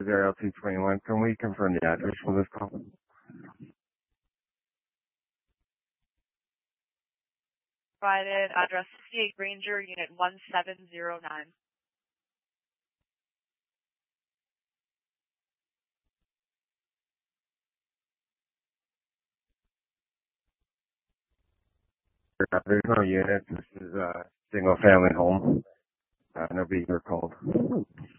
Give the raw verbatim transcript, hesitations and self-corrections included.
Area L two twenty-one. Can we confirm the address for this call? Provided address sixty-eight Granger, unit one seven zero nine. Uh, There's no unit. This is a single family home. Uh, nobody here called.